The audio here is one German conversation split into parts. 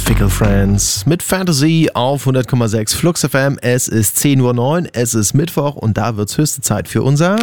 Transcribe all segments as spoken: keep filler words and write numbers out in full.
Fickle Friends mit Fantasy auf hundert Komma sechs Flux F M. Es ist zehn Uhr neun, es ist Mittwoch und da wird's höchste Zeit für unser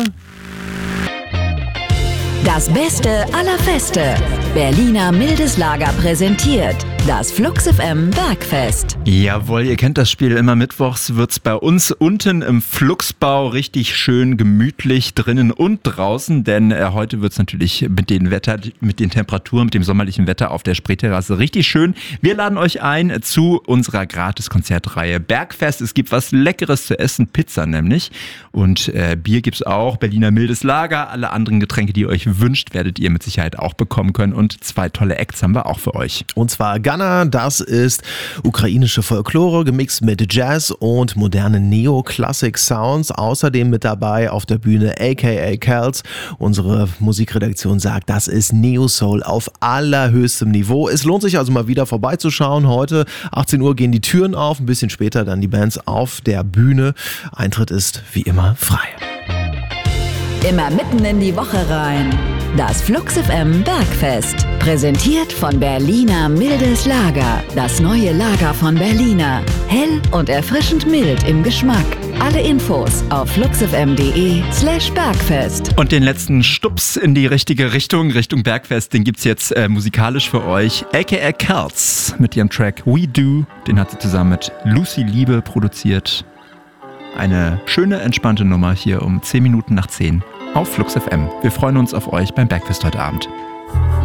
Das Beste aller Feste. Berliner Mildes Lager präsentiert das Flux F M Bergfest. Jawohl, ihr kennt das Spiel. Immer mittwochs wird's bei uns unten im Fluxbau richtig schön gemütlich drinnen und draußen, denn äh, heute wird's natürlich mit den Wetter, mit den Temperaturen, mit dem sommerlichen Wetter auf der Spreeterrasse richtig schön. Wir laden euch ein zu unserer Gratis-Konzertreihe Bergfest. Es gibt was Leckeres zu essen, Pizza nämlich, und äh, Bier gibt's auch, Berliner Mildes Lager. Alle anderen Getränke, die ihr euch wünscht, werdet ihr mit Sicherheit auch bekommen können, und zwei tolle Acts haben wir auch für euch. Und zwar Gunner, das ist ukrainische Folklore gemixt mit Jazz und modernen Neo-Classic-Sounds. Außerdem mit dabei auf der Bühne aka Kels. Unsere Musikredaktion sagt, das ist Neo-Soul auf allerhöchstem Niveau. Es lohnt sich also mal wieder vorbeizuschauen. Heute achtzehn Uhr gehen die Türen auf, ein bisschen später dann die Bands auf der Bühne. Eintritt ist wie immer frei. Immer mitten in die Woche rein. Das Flux F M Bergfest. Präsentiert von Berliner Mildes Lager. Das neue Lager von Berliner. Hell und erfrischend mild im Geschmack. Alle Infos auf fluxfm.de slash Bergfest. Und den letzten Stups in die richtige Richtung, Richtung Bergfest, den gibt's jetzt äh, musikalisch für euch. aka Kels mit ihrem Track We Do. Den hat sie zusammen mit Lucy Liebe produziert. Eine schöne, entspannte Nummer hier um zehn Minuten nach zehn auf Flux F M. Wir freuen uns auf euch beim Bergfest heute Abend.